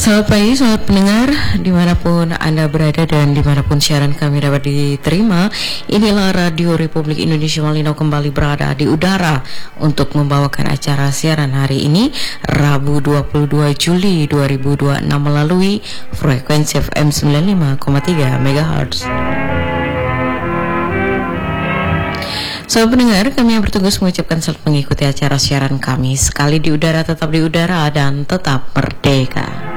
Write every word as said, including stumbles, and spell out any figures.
Selamat pagi, selamat pendengar dimanapun Anda berada dan dimanapun siaran kami dapat diterima. Inilah Radio Republik Indonesia Malino kembali berada di udara untuk membawakan acara siaran hari ini Rabu dua puluh dua Juli dua ribu dua puluh enam melalui frekuensi F M sembilan puluh lima koma tiga megahertz. Sobat pendengar, kami yang bertugas mengucapkan selamat mengikuti acara siaran kami. Sekali di udara, tetap di udara dan tetap merdeka.